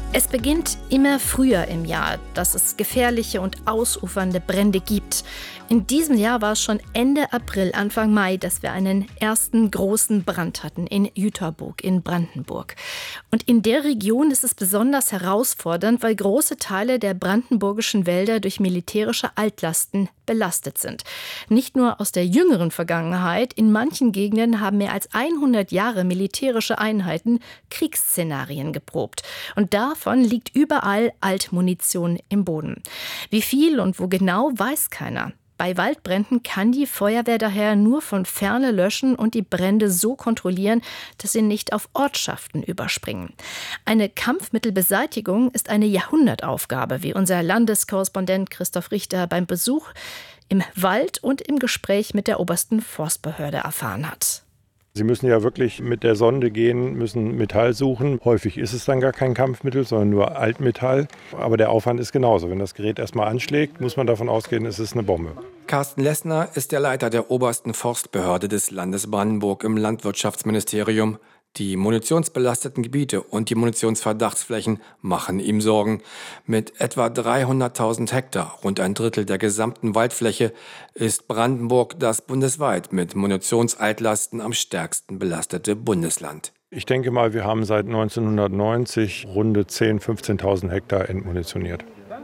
Es beginnt immer früher im Jahr, dass es gefährliche und ausufernde Brände gibt. In diesem Jahr war es schon Ende April, Anfang Mai, dass wir einen ersten großen Brand hatten in Jüterbourg in Brandenburg. Und in der Region ist es besonders herausfordernd, weil große Teile der brandenburgischen Wälder durch militärische Altlasten belastet sind. Nicht nur aus der jüngeren Vergangenheit, in manchen Gegenden haben mehr als 100 Jahre militärische Einheiten Kriegsszenarien geprobt. Und davon liegt überall Altmunition im Boden. Wie viel und wo genau, weiß keiner. Bei Waldbränden kann die Feuerwehr daher nur von Ferne löschen und die Brände so kontrollieren, dass sie nicht auf Ortschaften überspringen. Eine Kampfmittelbeseitigung ist eine Jahrhundertaufgabe, wie unser Landeskorrespondent Christoph Richter beim Besuch im Wald und im Gespräch mit der obersten Forstbehörde erfahren hat. Sie müssen ja wirklich mit der Sonde gehen, müssen Metall suchen. Häufig ist es dann gar kein Kampfmittel, sondern nur Altmetall. Aber der Aufwand ist genauso. Wenn das Gerät erstmal anschlägt, muss man davon ausgehen, es ist eine Bombe. Carsten Lessner ist der Leiter der obersten Forstbehörde des Landes Brandenburg im Landwirtschaftsministerium. Die munitionsbelasteten Gebiete und die Munitionsverdachtsflächen machen ihm Sorgen. Mit etwa 300.000 Hektar, rund ein Drittel der gesamten Waldfläche, ist Brandenburg das bundesweit mit Munitionsaltlasten am stärksten belastete Bundesland. Ich denke mal, wir haben seit 1990 runde 10.000, 15.000 Hektar entmunitioniert.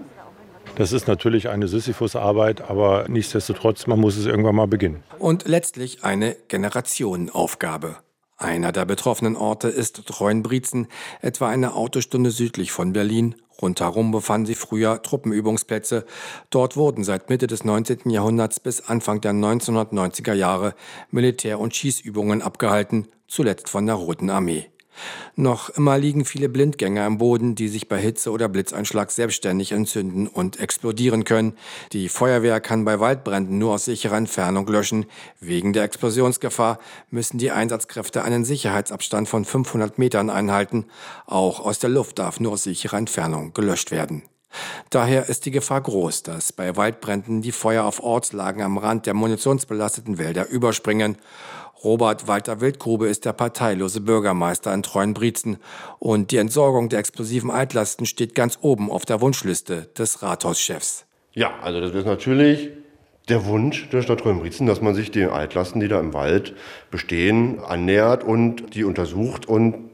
Das ist natürlich eine Sisyphus-Arbeit, aber nichtsdestotrotz, man muss es irgendwann mal beginnen. Und letztlich eine Generationenaufgabe. Einer der betroffenen Orte ist Treuenbrietzen, etwa eine Autostunde südlich von Berlin. Rundherum befanden sich früher Truppenübungsplätze. Dort wurden seit Mitte des 19. Jahrhunderts bis Anfang der 1990er Jahre Militär- und Schießübungen abgehalten, zuletzt von der Roten Armee. Noch immer liegen viele Blindgänger im Boden, die sich bei Hitze oder Blitzeinschlag selbstständig entzünden und explodieren können. Die Feuerwehr kann bei Waldbränden nur aus sicherer Entfernung löschen. Wegen der Explosionsgefahr müssen die Einsatzkräfte einen Sicherheitsabstand von 500 Metern einhalten. Auch aus der Luft darf nur aus sicherer Entfernung gelöscht werden. Daher ist die Gefahr groß, dass bei Waldbränden die Feuer auf Ortslagen am Rand der munitionsbelasteten Wälder überspringen. Robert Walter Wildgrube ist der parteilose Bürgermeister in Treuenbrietzen und die Entsorgung der explosiven Altlasten steht ganz oben auf der Wunschliste des Rathauschefs. Ja, also das ist natürlich der Wunsch der Stadt Treuenbrietzen, dass man sich den Altlasten, die da im Wald bestehen, annähert und die untersucht. Und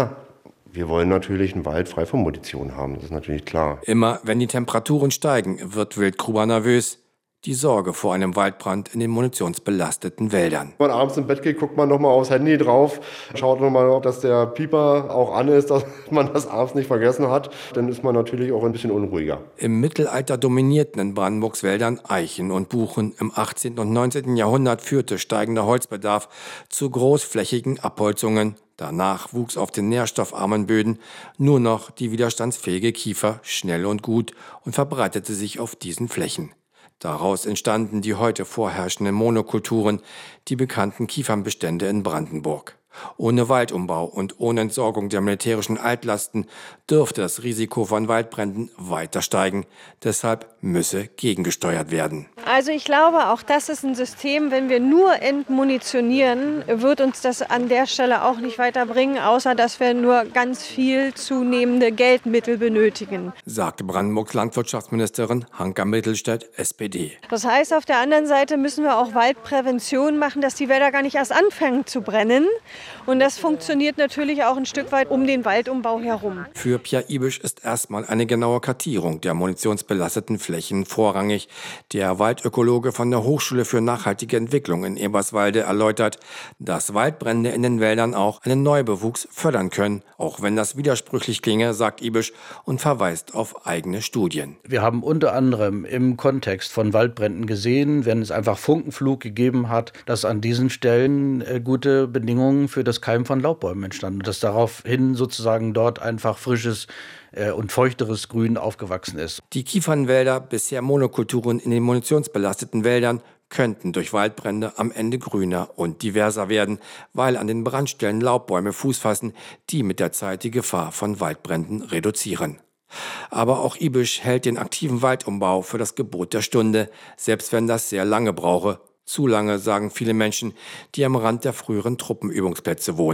wir wollen natürlich einen Wald frei von Munition haben, das ist natürlich klar. Immer wenn die Temperaturen steigen, wird Wildgruber nervös. Die Sorge vor einem Waldbrand in den munitionsbelasteten Wäldern. Wenn man abends im Bett geht, guckt man nochmal aufs Handy drauf, schaut nochmal, dass der Pieper auch an ist, dass man das abends nicht vergessen hat. Dann ist man natürlich auch ein bisschen unruhiger. Im Mittelalter dominierten in Brandenburgs Wäldern Eichen und Buchen. Im 18. und 19. Jahrhundert führte steigender Holzbedarf zu großflächigen Abholzungen. Danach wuchs auf den nährstoffarmen Böden nur noch die widerstandsfähige Kiefer schnell und gut und verbreitete sich auf diesen Flächen. Daraus entstanden die heute vorherrschenden Monokulturen, die bekannten Kiefernbestände in Brandenburg. Ohne Waldumbau und ohne Entsorgung der militärischen Altlasten dürfte das Risiko von Waldbränden weiter steigen. Deshalb müsse gegengesteuert werden. Also ich glaube, auch das ist ein System, wenn wir nur entmunitionieren, wird uns das an der Stelle auch nicht weiterbringen, außer dass wir nur ganz viel zunehmende Geldmittel benötigen, sagte Brandenburgs Landwirtschaftsministerin Hanka Mittelstädt, SPD. Das heißt, auf der anderen Seite müssen wir auch Waldprävention machen, dass die Wälder gar nicht erst anfangen zu brennen. Und das funktioniert natürlich auch ein Stück weit um den Waldumbau herum. Für Pierre Ibisch ist erstmal eine genaue Kartierung der munitionsbelasteten Flächen vorrangig. Der Waldökologe von der Hochschule für nachhaltige Entwicklung in Eberswalde erläutert, dass Waldbrände in den Wäldern auch einen Neubewuchs fördern können. Auch wenn das widersprüchlich klinge, sagt Ibisch und verweist auf eigene Studien. Wir haben unter anderem im Kontext von Waldbränden gesehen, wenn es einfach Funkenflug gegeben hat, dass an diesen Stellen gute Bedingungen für das Keimen von Laubbäumen entstanden. Dass daraufhin sozusagen dort einfach frisches und feuchteres Grün aufgewachsen ist. Die Kiefernwälder, bisher Monokulturen in den munitionsbelasteten Wäldern, könnten durch Waldbrände am Ende grüner und diverser werden, weil an den Brandstellen Laubbäume Fuß fassen, die mit der Zeit die Gefahr von Waldbränden reduzieren. Aber auch Ibisch hält den aktiven Waldumbau für das Gebot der Stunde, selbst wenn das sehr lange brauche. Zu lange, sagen viele Menschen, die am Rand der früheren Truppenübungsplätze wohnen.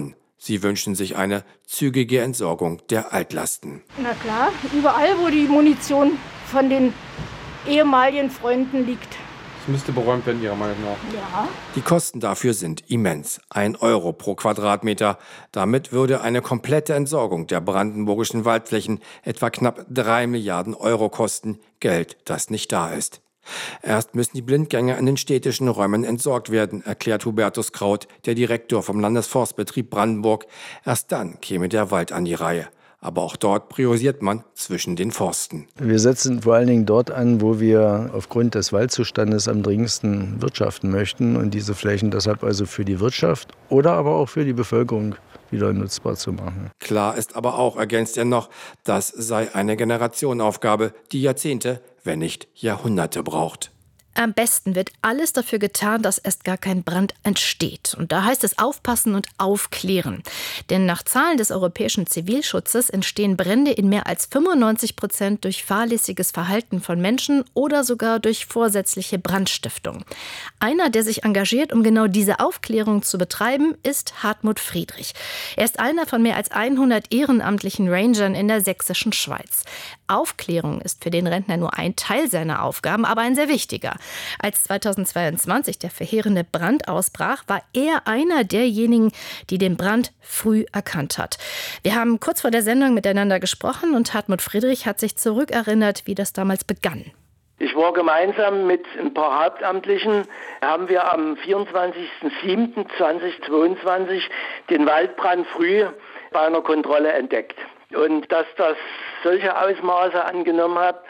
Sie wünschen sich eine zügige Entsorgung der Altlasten. Na klar, überall, wo die Munition von den ehemaligen Freunden liegt. Es müsste beräumt werden, Ihrer Meinung nach. Ja. Die Kosten dafür sind immens. 1 Euro pro Quadratmeter. Damit würde eine komplette Entsorgung der brandenburgischen Waldflächen etwa knapp 3 Milliarden Euro kosten. Geld, das nicht da ist. Erst müssen die Blindgänger in den städtischen Räumen entsorgt werden, erklärt Hubertus Kraut, der Direktor vom Landesforstbetrieb Brandenburg. Erst dann käme der Wald an die Reihe. Aber auch dort priorisiert man zwischen den Forsten. Wir setzen vor allen Dingen dort an, wo wir aufgrund des Waldzustandes am dringendsten wirtschaften möchten und diese Flächen deshalb also für die Wirtschaft oder aber auch für die Bevölkerung wieder nutzbar zu machen. Klar ist aber auch, ergänzt er noch, das sei eine Generationenaufgabe, die Jahrzehnte, wenn nicht Jahrhunderte braucht. Am besten wird alles dafür getan, dass erst gar kein Brand entsteht. Und da heißt es aufpassen und aufklären. Denn nach Zahlen des Europäischen Zivilschutzes entstehen Brände in mehr als 95% durch fahrlässiges Verhalten von Menschen oder sogar durch vorsätzliche Brandstiftung. Einer, der sich engagiert, um genau diese Aufklärung zu betreiben, ist Hartmut Friedrich. Er ist einer von mehr als 100 ehrenamtlichen Rangern in der sächsischen Schweiz. Aufklärung ist für den Rentner nur ein Teil seiner Aufgaben, aber ein sehr wichtiger. Als 2022 der verheerende Brand ausbrach, war er einer derjenigen, die den Brand früh erkannt hat. Wir haben kurz vor der Sendung miteinander gesprochen und Hartmut Friedrich hat sich zurückerinnert, wie das damals begann. Ich war gemeinsam mit ein paar Hauptamtlichen, haben wir am 24.07.2022 den Waldbrand früh bei einer Kontrolle entdeckt. Und dass das solche Ausmaße angenommen hat,